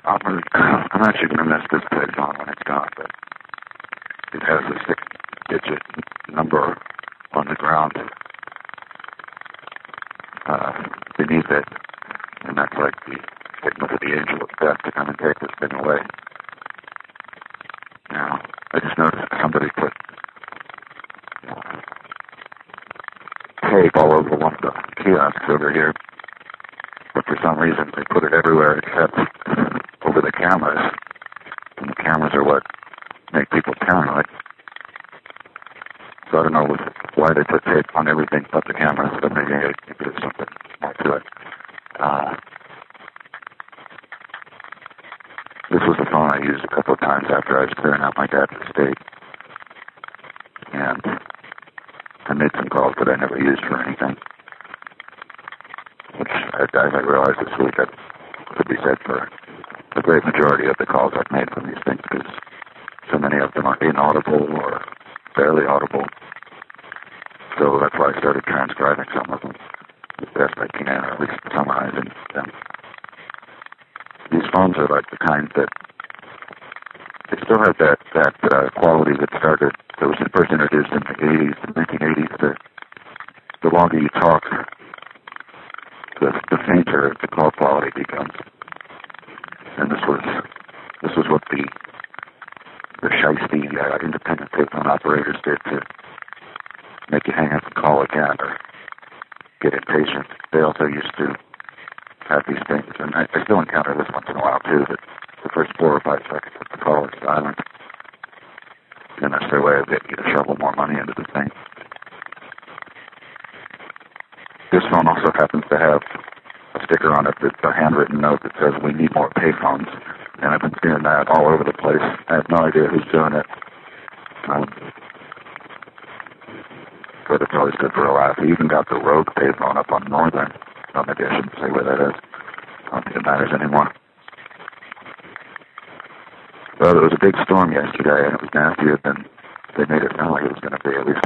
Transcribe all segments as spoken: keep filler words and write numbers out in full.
I'm, I'm actually going to miss this page on when it's gone, but it has a six-digit number on the ground uh, beneath it, and that's like the signal to the angel of death to come and take this thing away. Now, I just noticed somebody put uh, tape all over one of the kiosks over here, but for some reason they put it everywhere except over the cameras, and the cameras are what make people paranoid. So I don't know why they put tape on everything but the cameras, but maybe there's something more to it. Uh, this was the phone I used a couple of times after I was clearing out my dad's estate. And I made some calls that I never used for anything. Which I, I realized this week that could be said for the great majority of the calls I've made from these things, because so many of them are inaudible or barely audible. So that's why I started transcribing some of them as best I can, or at least summarizing them. These phones are like the kind that they still have that that uh, quality that started, that was first introduced in the eighties, the nineteen eighties. The, the longer you talk, the, the fainter the call quality becomes. And this was this was what the the shiesty uh, independent telephone operators did to make you hang up and call again or get impatient. They also used to have these things, and I, I still encounter this once in a while too, that the first four or five seconds of the call is silent, and that's their way of getting you to shovel more money into the thing. This phone also happens to have a sticker on it that's a handwritten note that says, "We need more payphones," and I've been seeing that all over the place. I have no idea who's doing it. Um, but it's always good for a laugh. He even got the Rogue payphone up on Northern. Oh, maybe I shouldn't say where that is. I don't think it matters anymore. Well, there was a big storm yesterday, and it was nastier than they made it sound like it was going to be, at least.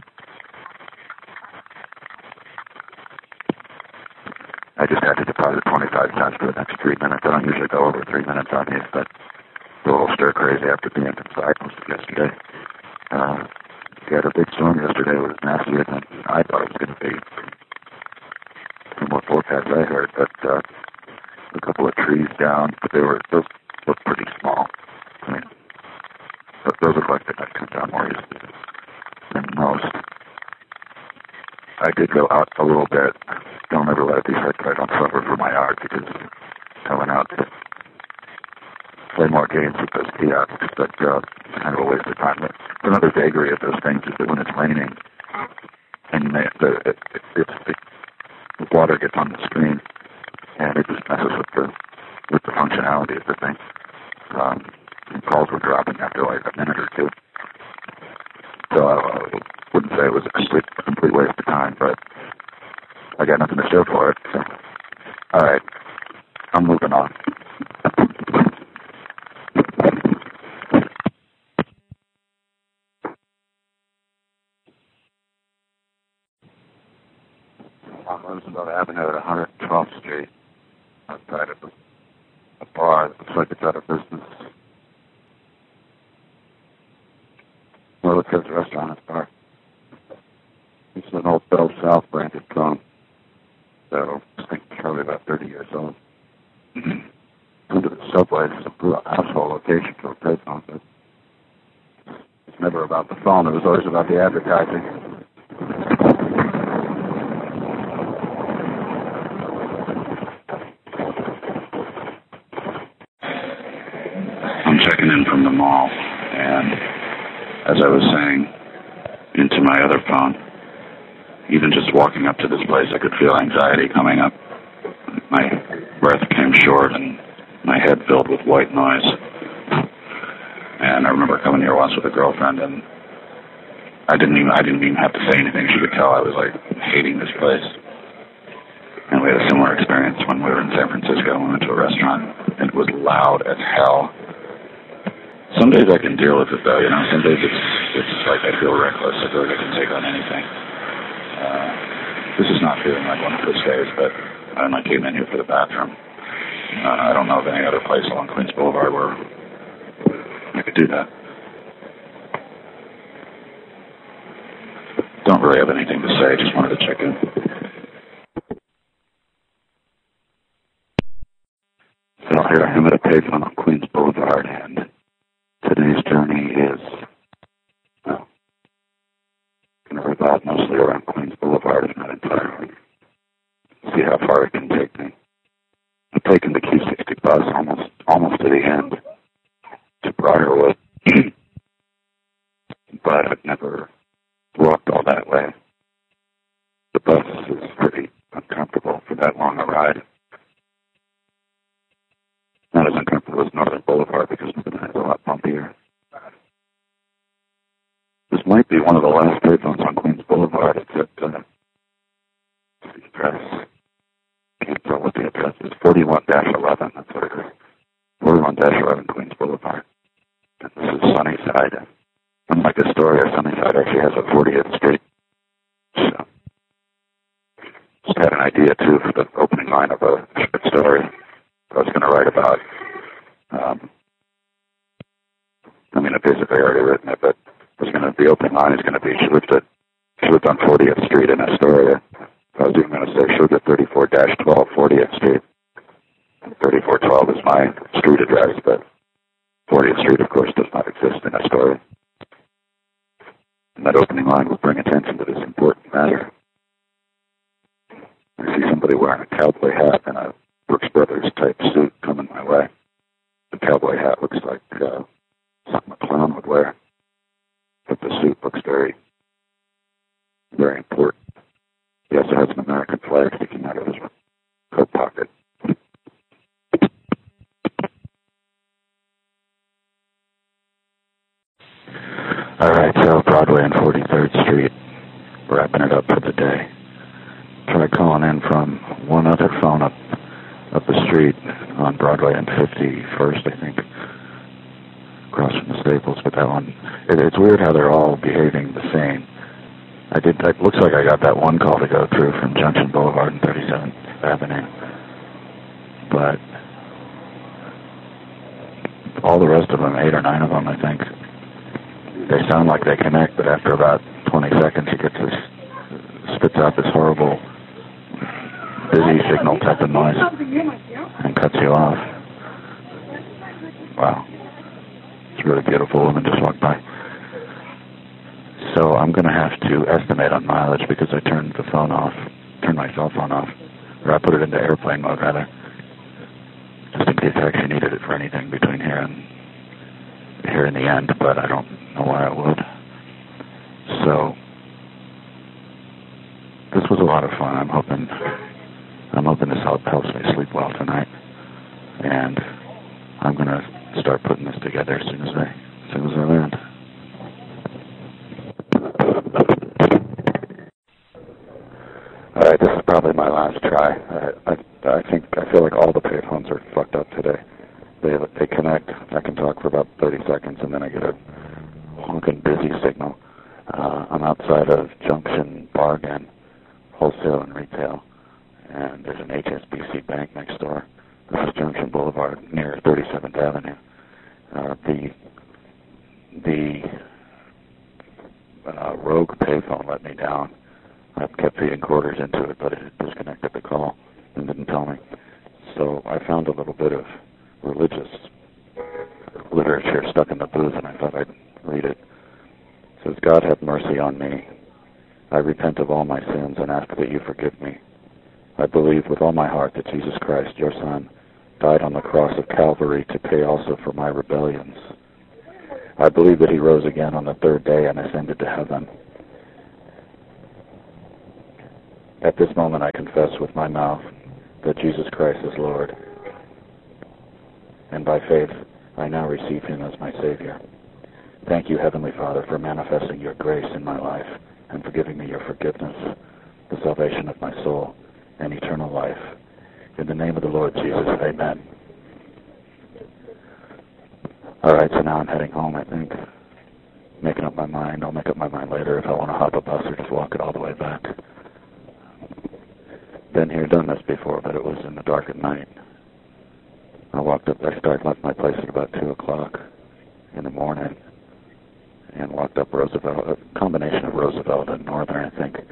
I just had to deposit twenty-five cents for the next three minutes. I don't usually go over three minutes on these, but a little stir crazy after being inside most of yesterday. Uh, we had a big storm yesterday. It was nastier than I thought it was going to be, from what forecast I heard, but uh, a couple of trees down, but they were, those looked pretty small. I mean, those look like they might come down more easily than most. I did go out a little bit. Don't ever let it be said that I don't suffer for my art, because I went out to play more games with those kiosks, but uh, kind of a waste of time. But another vagary of those things is that when it's raining, and you may, the, it, it, it's, it, the water gets on the screen, and it just messes with the with the functionality of the thing. Um, and calls were dropping after like a minute or two. So I uh, wouldn't say it was a complete, a complete waste of time, but I got nothing to show for it. So, all right, I'm moving on. On Roosevelt Avenue at one hundred twelfth Street, outside of a bar that looks like it's out of business. Well, it says restaurant and bar. It's an old Bell South branded phone. So I think it's probably about thirty years old. Under the subway, it's a household location for a payphone, but it's never about the phone. It was always about the advertising. I'm checking in from the mall, and as I was saying, into my other phone, even just walking up to this place, I could feel anxiety coming up. My breath came short, and my head filled with white noise. And I remember coming here once with a girlfriend, and I didn't even I didn't even have to say anything. She could tell I was like hating this place. And we had a similar experience when we were in San Francisco. We went to a restaurant, and it was loud as hell. Some days I can deal with it, though, you know. Some days it's it's like I feel reckless. I feel like I can take on anything. Uh, this is not feeling like one of those days, but I, I came in here for the bathroom. Uh, I don't know know of any other place along Queens Boulevard where you could do that. Don't really have anything to say, just wanted to check in. So here I am at a pavement on Queens Boulevard, and today's journey is, well, going to revolve mostly around Queens Boulevard, if not entirely. See how far it can take me. I've taken the Q sixty bus almost, almost to the end, to Briarwood, but I've never walked all that way. The bus is pretty uncomfortable for that long a ride. Not as uncomfortable as Northern Boulevard because it's a lot bumpier. This might be one of the last payphones on Queens Boulevard, except uh, the address. Can't tell what the address is. forty-one dash eleven, that's what it is. forty-one dash eleven Queens Boulevard. And this is Sunnyside. Unlike Astoria, Sunnyside actually has a fortieth Street. So, just had an idea, too, for the opening line of a short story I was going to write about. Um, I mean, I've basically already written it, but it's going to, the opening line is going to be, she lived, at, she lived on fortieth Street in Astoria. I was even going to say she lived at thirty-four dash twelve fortieth Street. thirty-four twelve is my street address, but fortieth Street, of course, does not exist in Astoria. And that opening line will bring attention to this important matter. I see somebody wearing a cowboy hat and a Brooks Brothers type suit coming my way. The cowboy hat looks like uh, something a clown would wear, but the suit looks very, very important. He also has an American flag sticking out of his coat pocket. All right, so Broadway and forty-third Street, wrapping it up for the day. Tried calling in from one other phone up up the street on Broadway and fifty-first, I think, across from the Staples, but that one, it, it's weird how they're all behaving the same. I did, it looks like I got that one call to go through from Junction Boulevard and thirty-seventh Avenue, but all the rest of them, eight or nine of them, I think, they sound like they connect, but after about twenty seconds, it gets this, spits out this horrible busy signal type of noise and cuts you off. Wow. It's a really beautiful woman just walked by. So I'm going to have to estimate on mileage because I turned the phone off, turned my cell phone off, or I put it into airplane mode rather, just in case I actually needed it for anything between here and here in the end, but I don't know why I would. So this was a lot of fun. I'm hoping I'm hoping this help helps me sleep well tonight, and I'm going to start putting this together as soon as I as soon as I land. All right, this is probably my last try. I, I, I think I feel like all the payphones are fucked up today. They they connect. I can talk for about thirty seconds, and then I get a honking busy signal. Uh, I'm outside of Junction Bargain, wholesale and retail, and there's an H S B C bank next door. This is Junction Boulevard near thirty-seventh Avenue. Uh, the the uh, rogue payphone let me down. I kept feeding quarters into it, but it disconnected the call and didn't tell me. So I found a little bit of religious literature stuck in the booth, and I thought I'd read it. It says, God have mercy on me. I repent of all my sins and ask that you forgive me. I believe with all my heart that Jesus Christ, your Son, died on the cross of Calvary to pay also for my rebellions. I believe that he rose again on the third day and ascended to heaven. At this moment I confess with my mouth that Jesus Christ is Lord, and by faith I now receive him as my Savior. Thank you, Heavenly Father, for manifesting your grace in my life and for giving me your forgiveness, the salvation of my soul, and eternal life. In the name of the Lord Jesus, amen. All right, so now I'm heading home, I think. Making up my mind. I'll make up my mind later if I want to hop a bus or just walk it all the way back. Been here, done this before, but it was in the dark at night. I walked up, I started left my place at about two o'clock in the morning and walked up Roosevelt, a combination of Roosevelt and Northern, I think,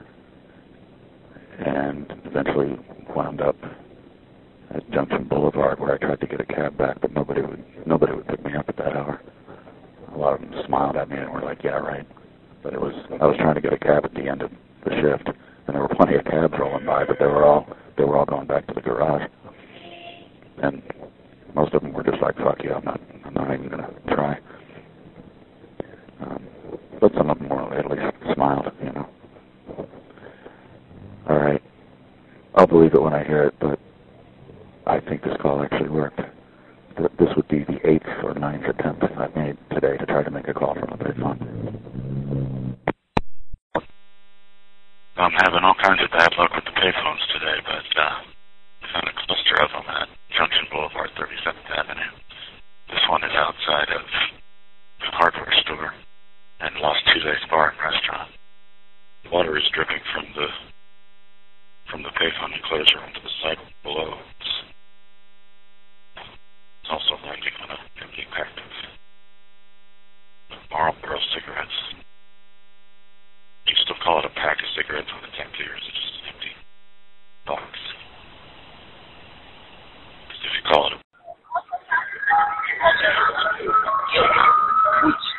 and eventually wound up at Junction Boulevard where I tried to get a cab back, but nobody would nobody would pick me up at that hour. A lot of them smiled at me and were like, yeah, right. But it was I was trying to get a cab at the end of the shift, and there were plenty of cabs rolling by, but they were all they were all going back to the garage. And most of them were just like, fuck you, I'm not I'm not even gonna try. Um, but some of them were at least smiled, you know. All right. I'll believe it when I hear it, but I think this call actually worked. This would be the eighth or ninth attempt I've made today to try to make a call from a payphone. I'm having all kinds of bad luck with the payphones today, but uh, I found a cluster of them at Junction Boulevard, thirty-seventh Avenue. This one is outside of the hardware store and Lost Tuesday's Bar and Restaurant. Water is dripping from the from the payphone enclosure onto the site below. It's, it's also lightning on